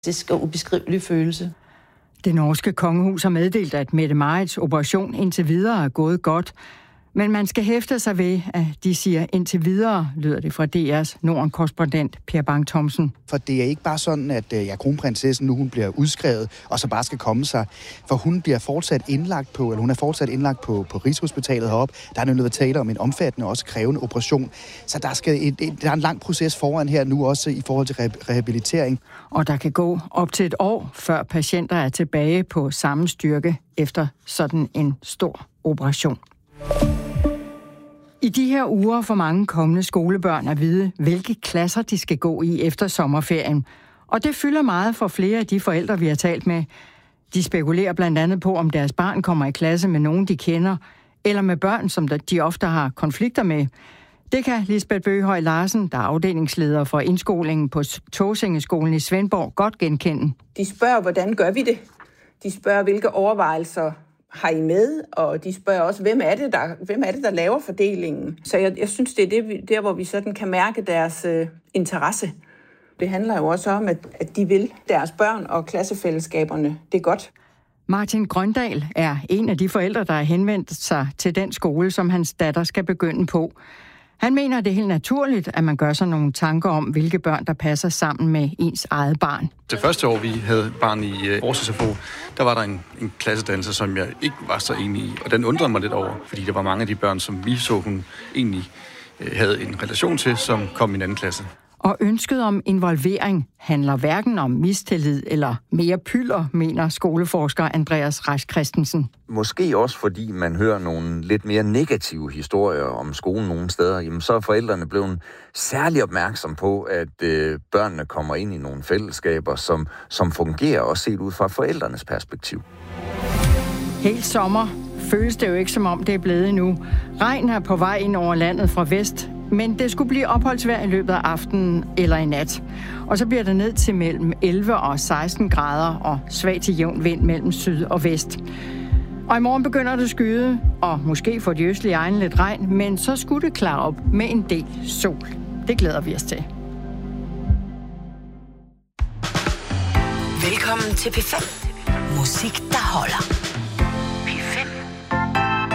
Det er en ubeskrivelig følelse. Det norske kongehus har meddelt, at Mette-Marits operation indtil videre er gået godt. Men man skal hæfte sig ved, at de siger indtil videre, lyder det fra DR's Norden-korrespondent Per Bang-Thomsen. For det er ikke bare sådan, at kronprinsessen nu hun bliver udskrevet, og så bare skal komme sig. For hun er fortsat indlagt på Rigshospitalet heroppe. Der er nødt tale om en omfattende og også krævende operation. Så der er en lang proces foran her nu, også i forhold til rehabilitering. Og der kan gå op til et år, før patienter er tilbage på samme styrke efter sådan en stor operation. I de her uger får mange kommende skolebørn at vide, hvilke klasser de skal gå i efter sommerferien. Og det fylder meget for flere af de forældre, vi har talt med. De spekulerer blandt andet på, om deres barn kommer i klasse med nogen, de kender, eller med børn, som de ofte har konflikter med. Det kan Lisbeth Bøgehøj Larsen, der er afdelingsleder for indskolingen på Tåsingeskolen i Svendborg, godt genkende. De spørger, hvordan gør vi det? De spørger, hvilke overvejelser har I med, og de spørger også, hvem er det, der laver fordelingen? Så jeg synes, det er der, hvor vi sådan kan mærke deres interesse. Det handler jo også om, at de vil deres børn og klassefællesskaberne det godt. Martin Grøndal er en af de forældre, der har henvendt sig til den skole, som hans datter skal begynde på. Han mener, det er helt naturligt, at man gør sig nogle tanker om, hvilke børn, der passer sammen med ens eget barn. Det første år, vi havde barn i vores SFO, der var der en klassedannelse, som jeg ikke var så enig i. Og den undrede mig lidt over, fordi der var mange af de børn, som vi så, hun egentlig havde en relation til, som kom i en anden klasse. Og ønsket om involvering handler hverken om mistillid eller mere pylder, mener skoleforsker Andreas Rasch Christensen. Måske også fordi man hører nogle lidt mere negative historier om skolen nogle steder, jamen så er forældrene blevet særlig opmærksom på, at børnene kommer ind i nogle fællesskaber, som fungerer også set ud fra forældrenes perspektiv. Helt sommer føles det jo ikke, som om det er blevet endnu. Regn er på vej ind over landet fra vest, men det skulle blive opholdsvejr i løbet af aftenen eller i nat. Og så bliver det ned til mellem 11 og 16 grader og svag til jævn vind mellem syd og vest. Og i morgen begynder det at skyde, og måske får de østlige egne lidt regn, men så skulle det klare op med en del sol. Det glæder vi os til. Velkommen til P5. Musik, der holder.